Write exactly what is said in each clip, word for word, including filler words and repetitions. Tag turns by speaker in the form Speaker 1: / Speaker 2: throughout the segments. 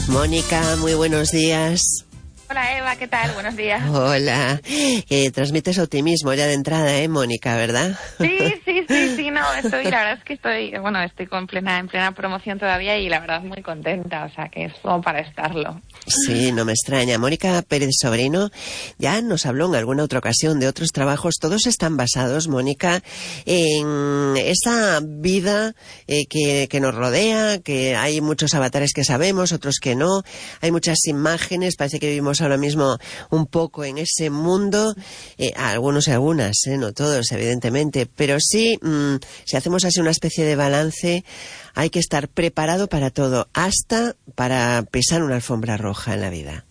Speaker 1: Mónica, muy buenos días.
Speaker 2: Hola Eva, ¿qué tal? Buenos días.
Speaker 1: Hola. Eh, transmites optimismo ya de entrada, ¿eh, Mónica, verdad?
Speaker 2: Sí, sí, sí, sí, no, estoy, la verdad es que estoy, bueno, estoy con plena, en plena promoción todavía y la verdad muy contenta, o sea que es como para estarlo.
Speaker 1: Sí, no me extraña. Mónica Pérez Sobrino ya nos habló en alguna otra ocasión de otros trabajos. Todos están basados, Mónica, en esa vida eh, que, que nos rodea, que hay muchos avatares que sabemos, otros que no. Hay muchas imágenes, parece que vivimos ahora mismo un poco en ese mundo. Eh, algunos y algunas, eh, no todos, evidentemente. Pero sí, mmm, si hacemos así una especie de balance, hay que estar preparado para todo, hasta para pisar una alfombra roja en la vida.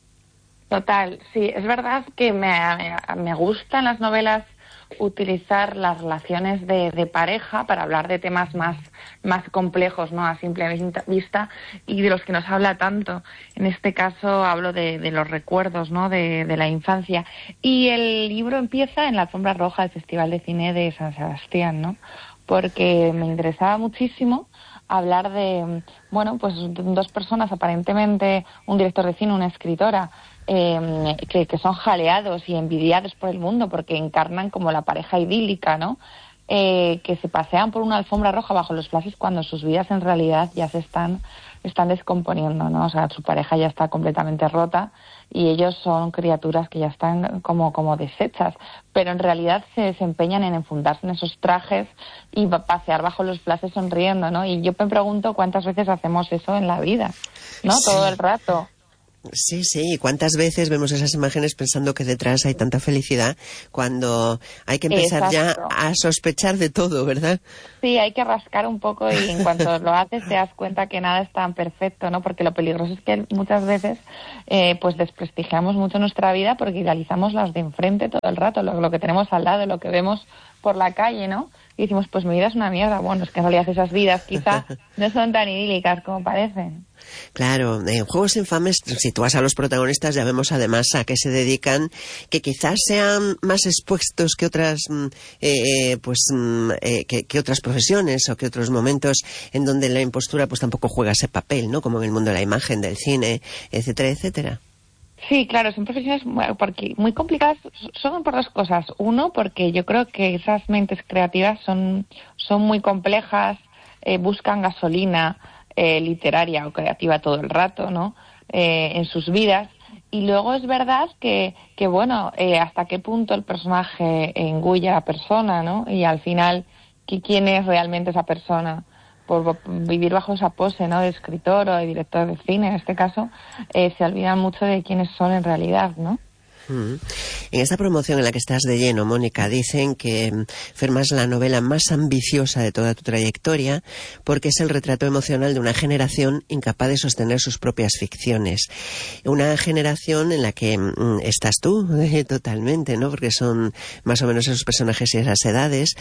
Speaker 2: Total, sí, es verdad que me, me gustan las novelas utilizar las relaciones de, de pareja para hablar de temas más, más complejos, ¿no?, a simple vista, y de los que nos habla tanto. En este caso hablo de, de los recuerdos, ¿no?, de, de la infancia. Y el libro empieza en la alfombra roja del Festival de Cine de San Sebastián, ¿no?, porque me interesaba muchísimo hablar de, bueno, pues dos personas aparentemente, un director de cine, una escritora, eh, que, que son jaleados y envidiados por el mundo porque encarnan como la pareja idílica, ¿no?, eh, que se pasean por una alfombra roja bajo los flashes cuando sus vidas en realidad ya se están, están descomponiendo, ¿no? O sea, su pareja ya está completamente rota y ellos son criaturas que ya están como, como deshechas, pero en realidad se desempeñan en enfundarse en esos trajes y pasear bajo los flashes sonriendo, ¿no? Y yo me pregunto cuántas veces hacemos eso en la vida, ¿no?
Speaker 1: Sí.
Speaker 2: Todo el rato.
Speaker 1: Sí, sí, y cuántas veces vemos esas imágenes pensando que detrás hay tanta felicidad cuando hay que empezar Exacto. ya a sospechar de todo, ¿verdad?
Speaker 2: Sí, hay que rascar un poco y en cuanto lo haces te das cuenta que nada es tan perfecto, ¿no? Porque lo peligroso es que muchas veces eh, pues desprestigiamos mucho nuestra vida porque idealizamos las de enfrente todo el rato, lo, lo que tenemos al lado, lo que vemos por la calle, ¿no? Y decimos, pues mi vida es una mierda. Bueno, es que en realidad esas vidas quizá no son tan idílicas como parecen.
Speaker 1: Claro, en Juegos Infames, si tú vas a los protagonistas, ya vemos además a qué se dedican, que quizás sean más expuestos que otras eh, pues eh, que, que otras profesiones o que otros momentos en donde la impostura pues tampoco juega ese papel, ¿no? Como en el mundo de la imagen, del cine, etcétera, etcétera.
Speaker 2: Sí, claro, son profesiones muy, porque muy complicadas, son por dos cosas. Uno, porque yo creo que esas mentes creativas son, son muy complejas, eh, buscan gasolina eh, literaria o creativa todo el rato, ¿no?, eh, en sus vidas. Y luego es verdad que, que bueno, eh, hasta qué punto el personaje engulle a la persona, ¿no? Y al final, ¿quién es realmente esa persona? Por vivir bajo esa pose, ¿no?, de escritor o de director de cine, en este caso, eh, se olvidan mucho de quiénes son en realidad, ¿no?
Speaker 1: Mm. En esta promoción en la que estás de lleno, Mónica, dicen que firmas la novela más ambiciosa de toda tu trayectoria porque es el retrato emocional de una generación incapaz de sostener sus propias ficciones. Una generación en la que mm, estás tú eh, totalmente, ¿no? Porque son más o menos esos personajes y esas edades,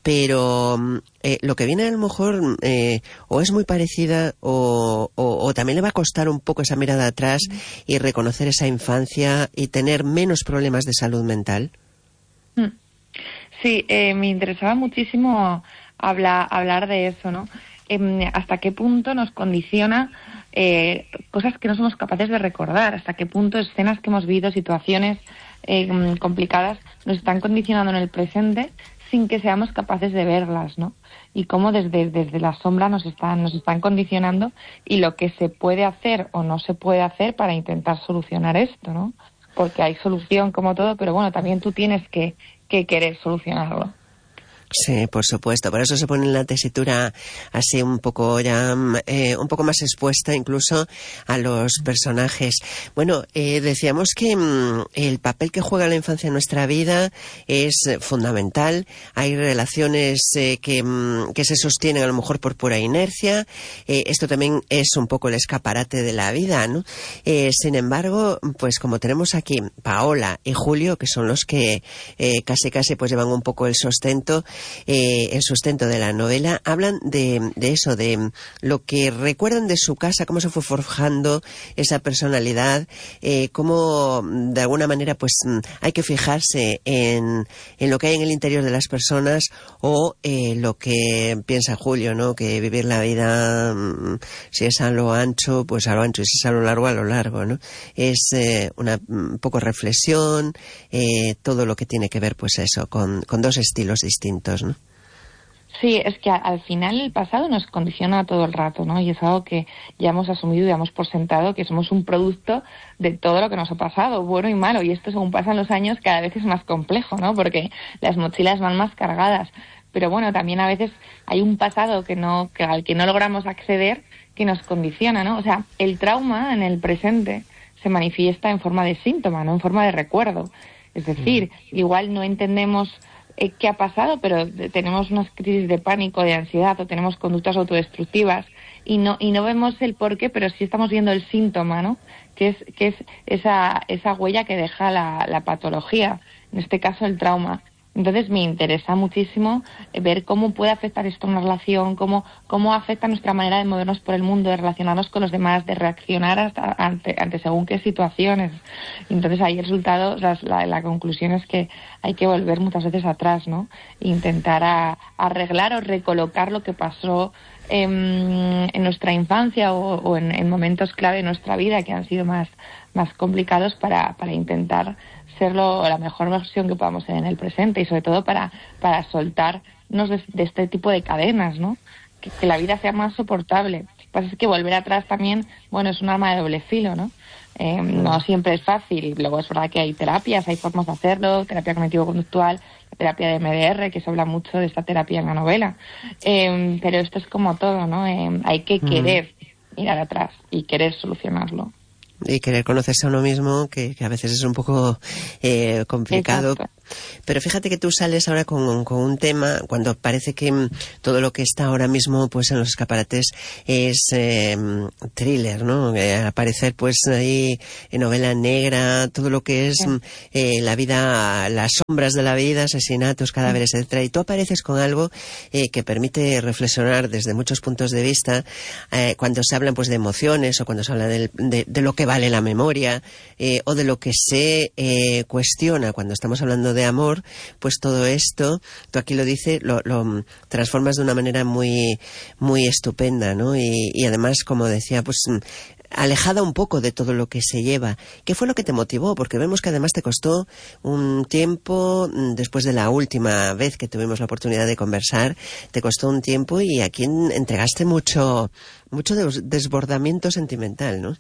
Speaker 1: pero eh, lo que viene a lo mejor eh, o es muy parecida o, o, o también le va a costar un poco esa mirada atrás y reconocer esa infancia y tener menos problemas de salud mental.
Speaker 2: Sí, eh, me interesaba muchísimo hablar, hablar de eso, ¿no? Eh, hasta qué punto nos condiciona eh, cosas que no somos capaces de recordar, hasta qué punto escenas que hemos vivido, situaciones eh, complicadas, nos están condicionando en el presente sin que seamos capaces de verlas, ¿no? Y cómo desde, desde la sombra nos están, nos están condicionando y lo que se puede hacer o no se puede hacer para intentar solucionar esto, ¿no? Porque hay solución como todo, pero bueno, también tú tienes que, que querer solucionarlo.
Speaker 1: Sí, por supuesto. Por eso se pone en la tesitura así un poco ya eh, un poco más expuesta incluso a los personajes. Bueno, eh, decíamos que mmm, el papel que juega la infancia en nuestra vida es eh, fundamental. Hay relaciones eh, que, mmm, que se sostienen a lo mejor por pura inercia. Eh, esto también es un poco el escaparate de la vida, ¿no? Eh, sin embargo, pues como tenemos aquí Paola y Julio, que son los que eh, casi casi pues llevan un poco el sostento, eh, el sustento de la novela, hablan de, de eso, de lo que recuerdan de su casa, cómo se fue forjando esa personalidad, eh, cómo de alguna manera pues hay que fijarse en, en lo que hay en el interior de las personas o eh, lo que piensa Julio, ¿no? Que vivir la vida, si es a lo ancho, pues a lo ancho, y si es a lo largo, a lo largo, ¿no? Es eh, una un poco reflexión, eh, todo lo que tiene que ver, pues eso, con, con dos estilos distintos, ¿no?
Speaker 2: Sí, es que al final el pasado nos condiciona todo el rato, ¿no? Y es algo que ya hemos asumido y damos por sentado, que somos un producto de todo lo que nos ha pasado, bueno y malo. Y esto, según pasan los años, cada vez es más complejo, ¿no? Porque las mochilas van más cargadas. Pero bueno, también a veces hay un pasado que no, que al que no logramos acceder, que nos condiciona, ¿no? O sea, el trauma en el presente se manifiesta en forma de síntoma, no en forma de recuerdo. Es decir, igual no entendemos eh, qué ha pasado, pero tenemos unas crisis de pánico, de ansiedad, o tenemos conductas autodestructivas y no y no vemos el porqué, pero sí estamos viendo el síntoma, ¿no? Que es que es esa esa huella que deja la, la patología, en este caso el trauma. Entonces me interesa muchísimo ver cómo puede afectar esto a una relación, cómo, cómo afecta nuestra manera de movernos por el mundo, de relacionarnos con los demás, de reaccionar hasta ante, ante según qué situaciones. Entonces ahí el resultado, o sea, la, la conclusión es que hay que volver muchas veces atrás, ¿no? Intentar a, arreglar o recolocar lo que pasó en, en nuestra infancia o, o en, en momentos clave de nuestra vida que han sido más, más complicados para, para intentar ser lo, la mejor versión que podamos ser en el presente y sobre todo para, para soltarnos de, de este tipo de cadenas, ¿no? Que, que la vida sea más soportable. Lo que pasa es que volver atrás también, bueno, es un arma de doble filo, ¿no? Eh, no siempre es fácil. Luego es verdad que hay terapias, hay formas de hacerlo, terapia cognitivo-conductual, terapia de M D R, que se habla mucho de esta terapia en la novela. Eh, pero esto es como todo, ¿no? Eh, hay que querer mirar atrás y querer solucionarlo.
Speaker 1: Y querer conocerse a uno mismo, que, que a veces es un poco eh, complicado.
Speaker 2: Exacto.
Speaker 1: Pero fíjate que tú sales ahora con, con un tema, cuando parece que mm, todo lo que está ahora mismo pues en los escaparates es eh, thriller, ¿no? Eh, al parecer pues ahí en novela negra, todo lo que es sí. eh, la vida, las sombras de la vida, asesinatos, cadáveres, sí. etcétera. Y tú apareces con algo eh, que permite reflexionar desde muchos puntos de vista, eh, cuando se hablan pues de emociones o cuando se habla de, de, de lo que vale la memoria eh, o de lo que se eh, cuestiona cuando estamos hablando de amor, pues todo esto, tú aquí lo dices, lo, lo transformas de una manera muy muy estupenda, ¿no? Y, y además, como decía, pues alejada un poco de todo lo que se lleva. ¿Qué fue lo que te motivó? Porque vemos que además te costó un tiempo, después de la última vez que tuvimos la oportunidad de conversar, te costó un tiempo y aquí entregaste mucho, mucho desbordamiento sentimental, ¿no?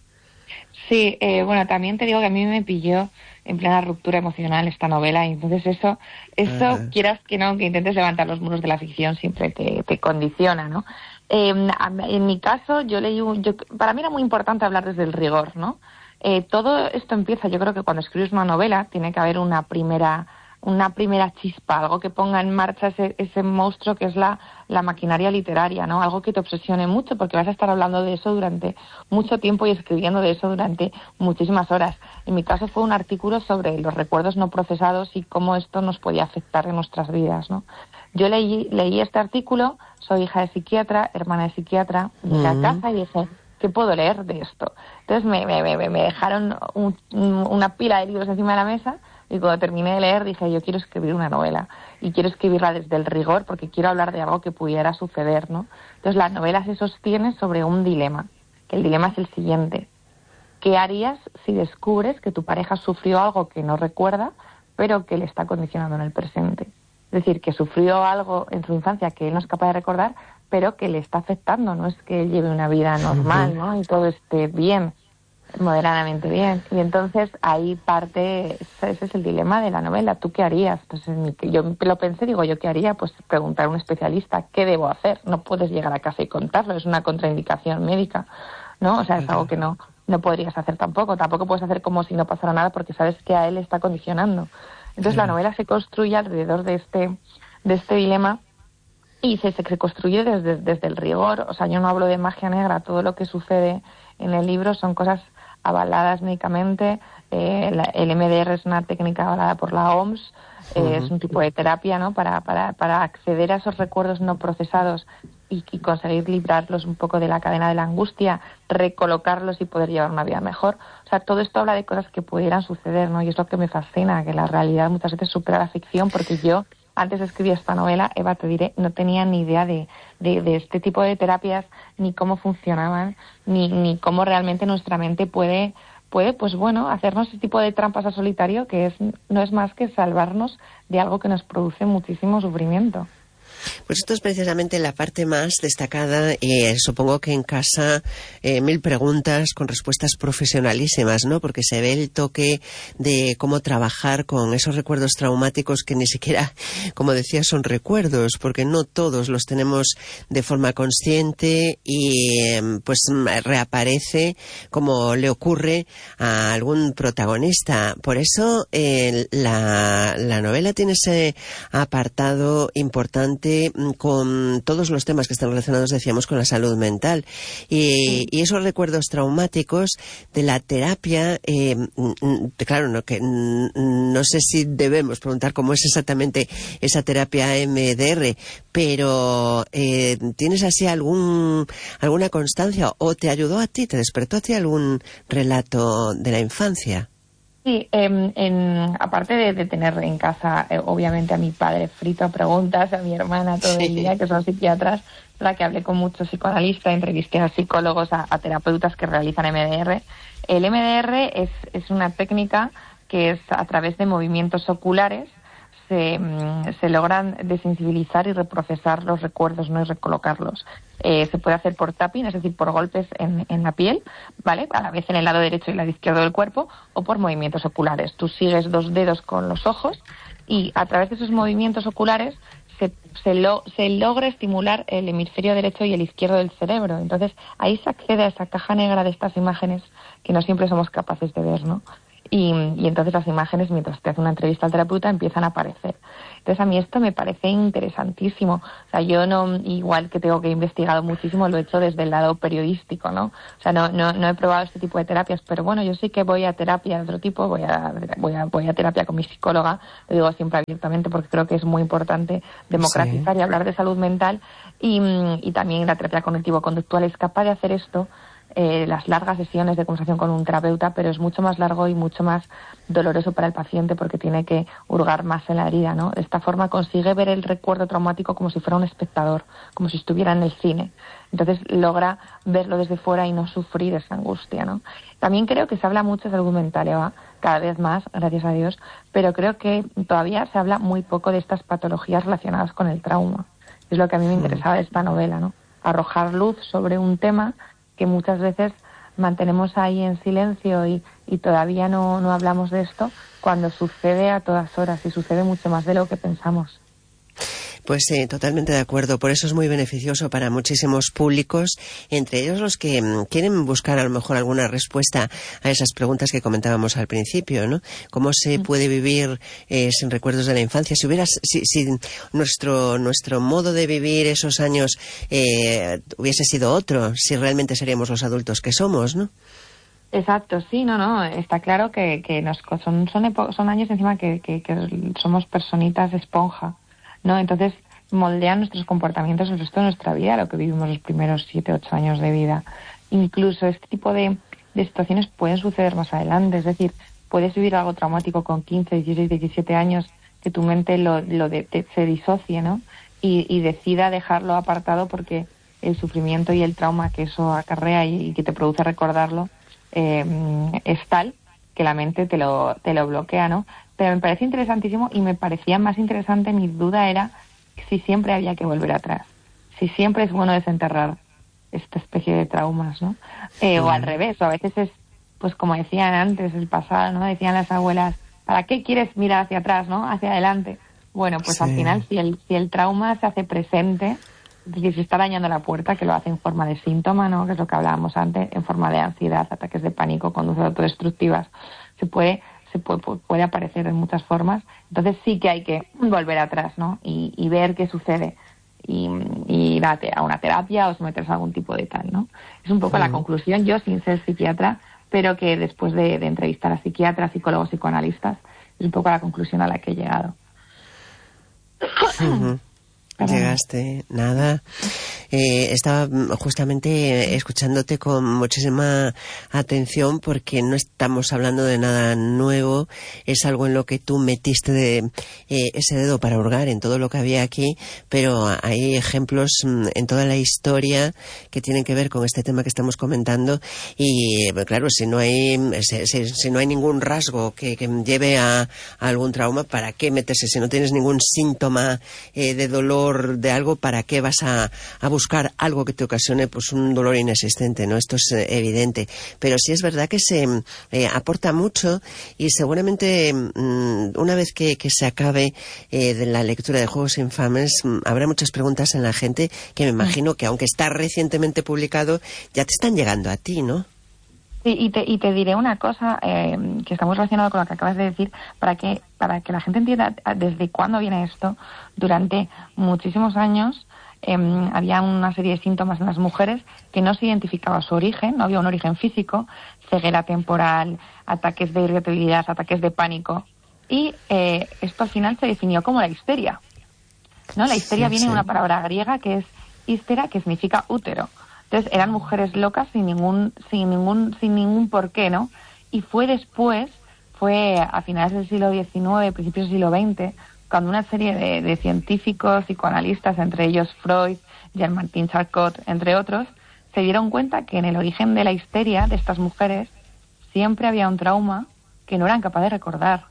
Speaker 2: Sí, eh, bueno, también te digo que a mí me pilló en plena ruptura emocional esta novela y entonces eso, eso uh-huh. quieras que no, que intentes levantar los muros de la ficción siempre te, te condiciona, ¿no? Eh, en mi caso, yo leí un, yo, para mí era muy importante hablar desde el rigor, ¿no? Eh, todo esto empieza, yo creo que cuando escribes una novela tiene que haber una primera una primera chispa, algo que ponga en marcha ese, ese monstruo que es la, la maquinaria literaria, ¿no? Algo que te obsesione mucho, porque vas a estar hablando de eso durante mucho tiempo y escribiendo de eso durante muchísimas horas. En mi caso fue un artículo sobre los recuerdos no procesados y cómo esto nos podía afectar en nuestras vidas, ¿no? Yo leí, leí este artículo, soy hija de psiquiatra, hermana de psiquiatra, llegué uh-huh. a casa y dije, ¿qué puedo leer de esto? Entonces me, me, me, me dejaron un, una pila de libros encima de la mesa. Y cuando terminé de leer dije, yo quiero escribir una novela y quiero escribirla desde el rigor porque quiero hablar de algo que pudiera suceder, ¿no? Entonces la novela se sostiene sobre un dilema, que el dilema es el siguiente. ¿Qué harías si descubres que tu pareja sufrió algo que no recuerda, pero que le está condicionando en el presente? Es decir, que sufrió algo en su infancia que él no es capaz de recordar, pero que le está afectando, no es que él lleve una vida normal, ¿no? Y todo esté bien. Moderadamente bien. Y entonces ahí parte, ese es el dilema de la novela. ¿Tú qué harías? Entonces yo lo pensé, digo, ¿yo qué haría? Pues preguntar a un especialista, ¿qué debo hacer? No puedes llegar a casa y contarlo, es una contraindicación médica, ¿no? O sea, es algo que no, no podrías hacer tampoco. Tampoco puedes hacer como si no pasara nada porque sabes que a él está condicionando. Entonces la novela se construye alrededor de este, de este dilema y se, se, se construye desde, desde el rigor. O sea, yo no hablo de magia negra, todo lo que sucede en el libro son cosas avaladas médicamente. Eh, la, el M D R es una técnica avalada por la O M S, eh, uh-huh. Es un tipo de terapia, ¿no? Para, para, para acceder a esos recuerdos no procesados y, y conseguir librarlos un poco de la cadena de la angustia, recolocarlos y poder llevar una vida mejor. O sea, todo esto habla de cosas que pudieran suceder, ¿no? Y es lo que me fascina, que la realidad muchas veces supera la ficción, porque yo, antes de escribir esta novela, Eva, te diré, no tenía ni idea de, de, de este tipo de terapias, ni cómo funcionaban, ni, ni cómo realmente nuestra mente puede... puede, pues bueno, hacernos ese tipo de trampas al solitario, que es no es más que salvarnos de algo que nos produce muchísimo sufrimiento.
Speaker 1: Pues esto es precisamente la parte más destacada, y eh, supongo que en casa eh, mil preguntas con respuestas profesionalísimas, ¿no? Porque se ve el toque de cómo trabajar con esos recuerdos traumáticos que ni siquiera, como decía, son recuerdos, porque no todos los tenemos de forma consciente y eh, pues reaparece como le ocurre a algún protagonista. Por eso eh, la, la novela tiene ese apartado importante con todos los temas que están relacionados, decíamos, con la salud mental y, y esos recuerdos traumáticos de la terapia. Eh, claro, no, que, no sé si debemos preguntar cómo es exactamente esa terapia M D R, pero eh, ¿tienes así algún alguna constancia o te ayudó a ti, te despertó a ti algún relato de la infancia?
Speaker 2: Sí, eh, en, aparte de, de tener en casa, eh, obviamente, a mi padre frito a preguntas, a mi hermana todo el día, que son psiquiatras, la que hablé con muchos psicoanalistas, entrevisté a psicólogos, a, a terapeutas que realizan M D R. El M D R es, es una técnica que es a través de movimientos oculares, se, se logran desensibilizar y reprocesar los recuerdos, no y recolocarlos. Eh, se puede hacer por tapping, es decir, por golpes en, en la piel, ¿vale? A la vez en el lado derecho y el lado izquierdo del cuerpo, o por movimientos oculares. Tú sigues dos dedos con los ojos y a través de esos movimientos oculares se, se, lo, se logra estimular el hemisferio derecho y el izquierdo del cerebro. Entonces ahí se accede a esa caja negra de estas imágenes que no siempre somos capaces de ver, ¿no? Y, y entonces las imágenes, mientras te hace una entrevista al terapeuta, empiezan a aparecer. Entonces a mí esto me parece interesantísimo. O sea, yo no, igual que tengo que he investigado muchísimo, lo he hecho desde el lado periodístico, ¿no? O sea, no, no, no he probado este tipo de terapias, pero bueno, yo sí que voy a terapia de otro tipo, voy a, voy a, voy a terapia con mi psicóloga, lo digo siempre abiertamente porque creo que es muy importante democratizar sí. y hablar de salud mental, y, y también la terapia cognitivo-conductual es capaz de hacer esto. Eh, las largas sesiones de conversación con un terapeuta, pero es mucho más largo y mucho más doloroso para el paciente porque tiene que hurgar más en la herida, ¿no? De esta forma consigue ver el recuerdo traumático como si fuera un espectador, como si estuviera en el cine. Entonces logra verlo desde fuera y no sufrir esa angustia, ¿no? También creo que se habla mucho de salud mental, Eva, cada vez más, gracias a Dios, pero creo que todavía se habla muy poco de estas patologías relacionadas con el trauma. Es lo que a mí me interesaba de esta novela, ¿no? Arrojar luz sobre un tema que muchas veces mantenemos ahí en silencio y, y todavía no, no hablamos de esto, cuando sucede a todas horas y sucede mucho más de lo que pensamos.
Speaker 1: Pues sí, eh, totalmente de acuerdo. Por eso es muy beneficioso para muchísimos públicos, entre ellos los que mmm, quieren buscar a lo mejor alguna respuesta a esas preguntas que comentábamos al principio, ¿no? ¿Cómo se puede vivir eh, sin recuerdos de la infancia? Si hubieras, si, si nuestro nuestro modo de vivir esos años eh, hubiese sido otro, si realmente seríamos los adultos que somos, ¿no?
Speaker 2: Exacto, sí, no, no, está claro que, que nos, son, son, epo- son años encima que, que, que somos personitas esponja, ¿no? Entonces moldean nuestros comportamientos el resto de nuestra vida, lo que vivimos los primeros siete, ocho años de vida. Incluso este tipo de, de situaciones pueden suceder más adelante, es decir, puedes vivir algo traumático con quince, dieciséis, diecisiete años, que tu mente lo, lo de, te, se disocie, ¿no? Y, y decida dejarlo apartado porque el sufrimiento y el trauma que eso acarrea y, y que te produce recordarlo eh, es tal que la mente te lo, te lo bloquea, ¿no? Pero me parece interesantísimo y me parecía más interesante, mi duda era si siempre había que volver atrás, si siempre es bueno desenterrar esta especie de traumas, ¿no? Eh, o al revés, o a veces es, pues como decían antes, el pasado, ¿no? Decían las abuelas, ¿para qué quieres mirar hacia atrás, no? Hacia adelante. Bueno, pues sí. Al final, si el, si el trauma se hace presente, es decir, si está dañando la puerta, que lo hace en forma de síntoma, ¿no? Que es lo que hablábamos antes, en forma de ansiedad, ataques de pánico, conductas autodestructivas, se puede se puede, puede aparecer en muchas formas. Entonces sí que hay que volver atrás, ¿no? Y, y ver qué sucede y, y ir a, a una terapia o someterse a algún tipo de tal, ¿no? Es un poco uh-huh. la conclusión. Yo, sin ser psiquiatra, pero que después de, de entrevistar a psiquiatras, psicólogos, psicoanalistas, es un poco la conclusión a la que he llegado.
Speaker 1: Uh-huh. Llegaste, nada. Eh, estaba justamente escuchándote con muchísima atención porque no estamos hablando de nada nuevo, es algo en lo que tú metiste de, eh, ese dedo para hurgar en todo lo que había aquí, pero hay ejemplos en toda la historia que tienen que ver con este tema que estamos comentando y claro, si no hay si, si, si no hay ningún rasgo que, que lleve a, a algún trauma, ¿para qué meterse? Si no tienes ningún síntoma eh, de dolor de algo, ¿para qué vas a, a buscar algo que te ocasione pues un dolor inexistente? ¿No? Esto es eh, evidente. Pero sí es verdad que se eh, aporta mucho y seguramente mmm, una vez que, que se acabe eh, de la lectura de Juegos Infames mmm, habrá muchas preguntas en la gente que me imagino que aunque está recientemente publicado ya te están llegando a ti, ¿no?
Speaker 2: Sí, y te, y te diré una cosa eh, que está muy relacionado con lo que acabas de decir, para que para que la gente entienda desde cuándo viene esto. Durante muchísimos años eh, había una serie de síntomas en las mujeres que no se identificaba su origen, no había un origen físico, ceguera temporal, ataques de irritabilidad, ataques de pánico, y eh, esto al final se definió como la histeria, ¿no? La histeria sí, viene sí. de una palabra griega que es histera, que significa útero. Entonces eran mujeres locas sin ningún, sin ningún, sin ningún porqué, ¿no? Y fue después, fue a finales del siglo diecinueve, principios del siglo veinte, cuando una serie de, de científicos, psicoanalistas, entre ellos Freud, Jean-Martin Charcot, entre otros, se dieron cuenta que en el origen de la histeria de estas mujeres siempre había un trauma que no eran capaces de recordar.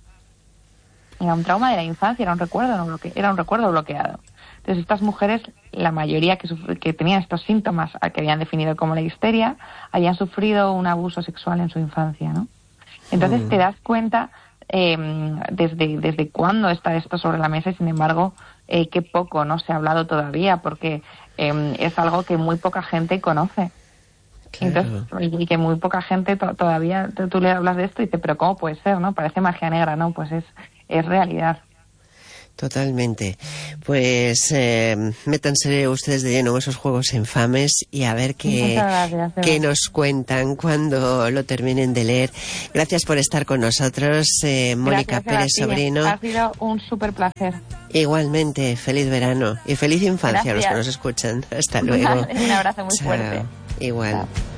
Speaker 2: Era un trauma de la infancia, era un recuerdo, no bloque, era un recuerdo bloqueado. Entonces estas mujeres, la mayoría que, sufr- que tenían estos síntomas que habían definido como la histeria, habían sufrido un abuso sexual en su infancia, ¿no? Entonces mm. te das cuenta eh, desde desde cuándo está esto sobre la mesa y sin embargo eh, qué poco no se ha hablado todavía porque eh, es algo que muy poca gente conoce. Claro. Entonces, y que muy poca gente to- todavía tú, tú le hablas de esto y dices, pero ¿cómo puede ser, no? Parece magia negra, ¿no? Pues es es realidad.
Speaker 1: Totalmente. Pues eh, métanse ustedes de lleno en esos Juegos Infames y a ver qué, gracias, qué nos cuentan cuando lo terminen de leer. Gracias por estar con nosotros, eh, Mónica Pérez Sobrino.
Speaker 2: Ha sido un súper placer.
Speaker 1: Igualmente, feliz verano y feliz infancia gracias. A los que nos escuchan. Hasta luego.
Speaker 2: Un abrazo muy
Speaker 1: Chao.
Speaker 2: fuerte.
Speaker 1: Igual.
Speaker 2: Chao.